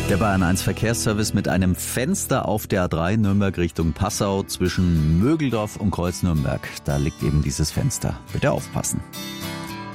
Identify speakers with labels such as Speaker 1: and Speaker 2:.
Speaker 1: Der Bayern 1 Verkehrsservice mit einem Fenster auf der A3 Nürnberg Richtung Passau zwischen Mögeldorf und Kreuz Nürnberg. Da liegt eben dieses Fenster. Bitte aufpassen.